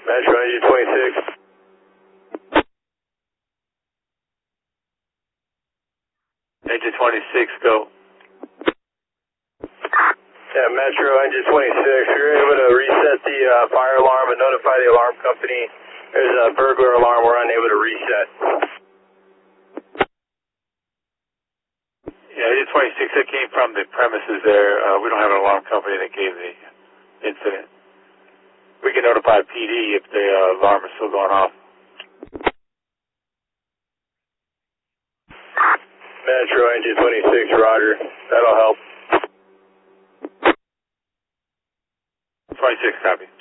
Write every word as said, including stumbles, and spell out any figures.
Metro Engine twenty-six. Engine twenty-six, go. Yeah, Metro Engine twenty-six. You're able to reset the uh, fire alarm and notify the alarm company. There's a burglar alarm we're unable to reset. Yeah, Engine twenty-six, that came from the premises there. Uh, we don't have an alarm company that gave the incident. We can notify P D if the uh, alarm is still going off. Metro Engine twenty-six, roger. That'll help. twenty-six, copy.